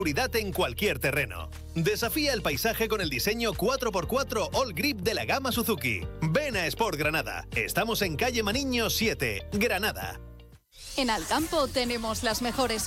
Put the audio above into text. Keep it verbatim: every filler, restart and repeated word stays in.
seguridad en cualquier terreno. Desafía el paisaje con el diseño cuatro por cuatro All Grip de la gama Suzuki. Ven a Sport Granada. Estamos en calle Maniño siete, Granada. En Alcampo tenemos las mejores